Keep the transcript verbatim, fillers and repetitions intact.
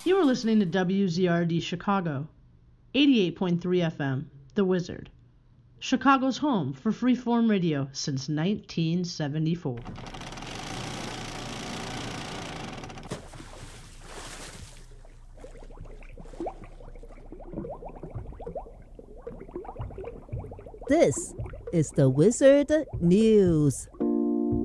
You are listening to W Z R D Chicago, eighty-eight point three F M, The Wizard, Chicago's home for freeform radio since nineteen seventy-four. This is The Wizard News.